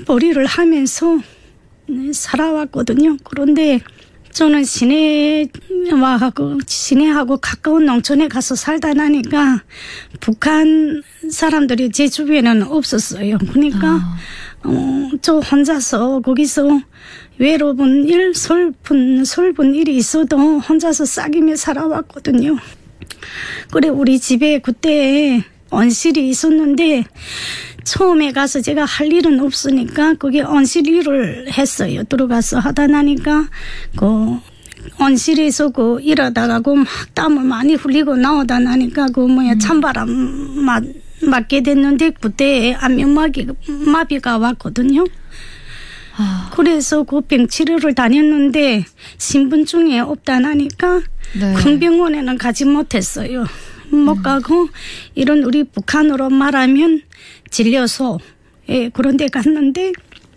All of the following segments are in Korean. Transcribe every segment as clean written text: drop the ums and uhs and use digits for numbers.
벌이를 하면서 살아왔거든요. 그런데 저는 시내하고 가까운 농촌에 가서 살다 나니까 북한 사람들이 제 주변에는 없었어요. 그러니까 저 혼자서 거기서 외로운 일, 슬픈 일이 있어도 혼자서 싸기며 살아왔거든요. 그래 우리 집에 그때 온실이 있었는데 처음에 가서 제가 할 일은 없으니까 거기 온실 일을 했어요. 들어가서 하다 나니까 그 온실에서 그 일하다가 그 막 땀을 많이 흘리고 나오다 나니까 찬바람 맞게 됐는데 그때 안면마비가 왔거든요. 그래서 그 병 치료를 다녔는데 신분증이 없다 나니까 큰 병원에는 가지 못했어요. 못 가고 이런 우리 북한으로 말하면 진료소 그런 데 갔는데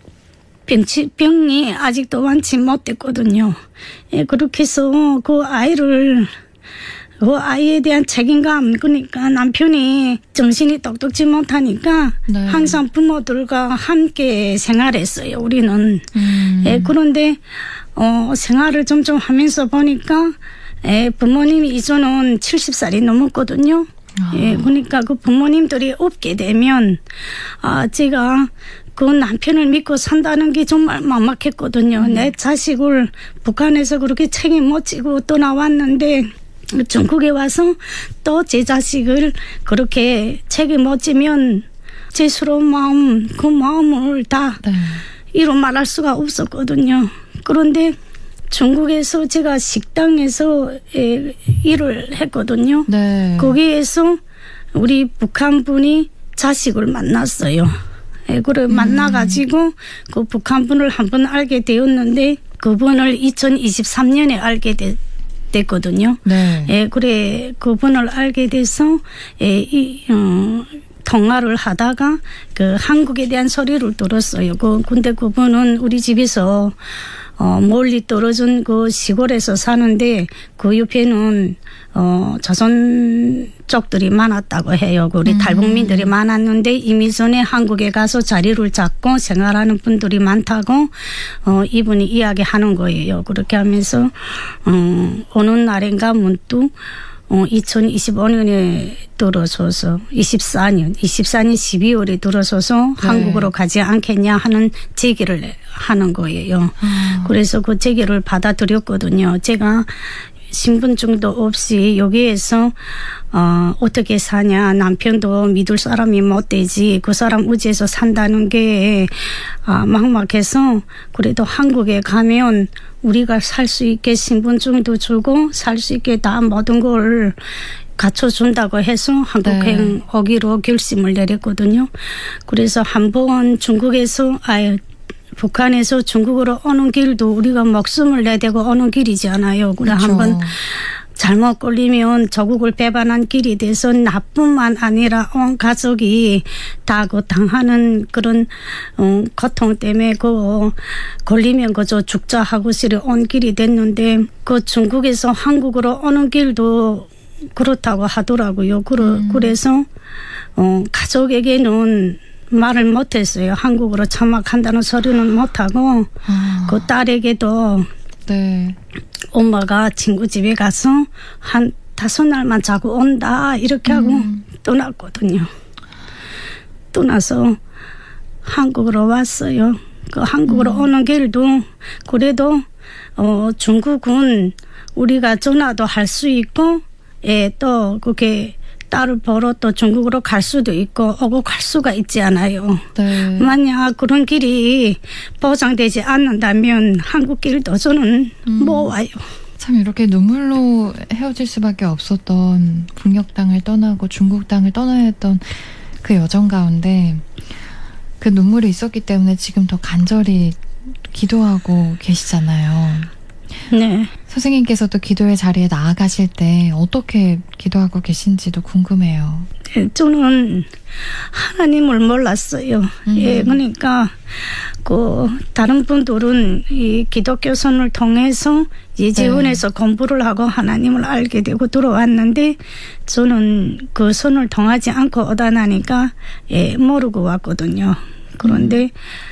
병이 아직도 완치 못됐거든요. 그렇게 해서 그 아이에 대한 책임감, 그러니까 남편이 정신이 똑똑지 못하니까 항상 부모들과 함께 생활했어요, 우리는. 그런데 생활을 점점 하면서 보니까 부모님이 이제는 70살이 넘었거든요. 그러니까 그 부모님들이 없게 되면 제가 그 남편을 믿고 산다는 게 정말 막막했거든요. 내 자식을 북한에서 그렇게 책임 못 지고 떠나왔는데 중국에 와서 또 제 자식을 그렇게 책임 못 지면 제 스러운 마음, 그 마음을 다 이루 말할 수가 없었거든요. 그런데 중국에서 제가 식당에서 일을 했거든요. 거기에서 우리 북한 분이 자식을 만났어요. 그래 만나가지고 그 북한 분을 한번 알게 되었는데 그분을 2023년에 알게 됐거든요. 그래 그분을 알게 돼서 통화를 하다가 그 한국에 대한 소리를 들었어요. 근데 그분은 우리 집에서 멀리 떨어진 그 시골에서 사는데 그 옆에는 조선 쪽들이 많았다고 해요. 우리 탈북민들이 많았는데 이미 전에 한국에 가서 자리를 잡고 생활하는 분들이 많다고 이분이 이야기하는 거예요. 그렇게 하면서 어느 날인가 문득 2025년에 들어서서 24년 12월에 들어서서 한국으로 가지 않겠냐 하는 제기를 하는 거예요. 그래서 그 제기를 받아들였거든요. 제가 신분증도 없이 여기에서 어떻게 사냐, 남편도 믿을 사람이 못 되지, 그 사람 의지해서 산다는 게 막막해서 그래도 한국에 가면 우리가 살 수 있게 신분증도 주고 살 수 있게 다 모든 걸 갖춰준다고 해서 한국행 오기로 결심을 내렸거든요. 그래서 한번 북한에서 중국으로 오는 길도 우리가 목숨을 내대고 오는 길이잖아요. 그래 한번 잘못 걸리면 조국을 배반한 길이 돼서 나뿐만 아니라 온 가족이 다 그 당하는 그런 고통 때문에 그 걸리면 그저 죽자 하고서 온 길이 됐는데 그 중국에서 한국으로 오는 길도 그렇다고 하더라고요. 그래서 가족에게는 말을 못했어요. 한국으로 참학한다는 소리는 못하고 그 딸에게도 엄마가 친구 집에 가서 한 5날만 자고 온다 이렇게 하고 떠났거든요. 떠나서 한국으로 왔어요. 그 한국으로 오는 길도 그래도 중국은 우리가 전화도 할 수 있고 또 그렇게 딸을 보러 또 중국으로 갈 수도 있고 오고 갈 수가 있지 않아요. 만약 그런 길이 보장되지 않는다면 한국 길도 저는 못 와요. 참 이렇게 눈물로 헤어질 수밖에 없었던 북녘 땅을 떠나고 중국 땅을 떠나야 했던 그 여정 가운데 그 눈물이 있었기 때문에 지금 더 간절히 기도하고 계시잖아요. 네. 선생님께서도 기도의 자리에 나아가실 때 어떻게 기도하고 계신지도 궁금해요. 저는 하나님을 몰랐어요. 그러니까 다른 분들은 이 기독교 선을 통해서 예지원에서 공부를 하고 하나님을 알게 되고 들어왔는데 저는 그 선을 통하지 않고 오다 나니까 모르고 왔거든요. 그런데